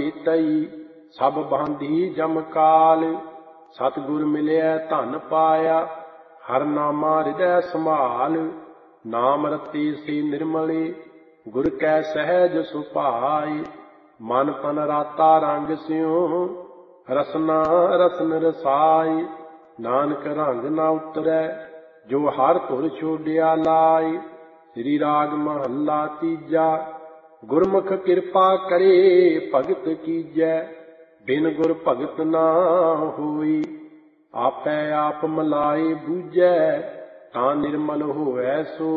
ਜੇਤਈ, ਸਭ ਬਾਂਧੀ ਜਮ ਕਾਲ। ਸਤਿਗੁਰ ਮਿਲਿਆ ਧਨ ਪਾਇਆ, ਹਰ ਨਾਮਾ ਹਿਰਦੈ ਸੰਭਾਲ। ਨਾਮ ਰਤੀ ਸੀ ਨਿਰਮਲੀ, ਗੁਰ ਕੈ ਸਹਿਜ ਸੁਭਾਈ। ਮਨ ਤਨ ਰਾਤਾ ਰੰਗ ਸਿਉ, ਰਸਨਾ ਰਸਨ ਰਸਾਈ। ਨਾਨਕ ਰੰਗ ਨਾ ਉਤਰੈ, ਜੋ ਹਰ ਧੁਰ ਛੋਡਿਆ ਲਾਈ। ਸ੍ਰੀ ਰਾਗ ਮਹੱਲਾ ਤੀਜਾ। ਗੁਰਮੁਖ ਕਿਰਪਾ ਕਰੇ ਭਗਤ ਕੀਜੈ, ਬਿਨ ਗੁਰ ਭਗਤ ਨਾ ਹੋਈ। ਆਪੈ ਆਪ ਮਲਾਏ ਬੂਝੈ, ਤਾਂ ਨਿਰਮਲ ਹੋਵੈ ਸੋਈ।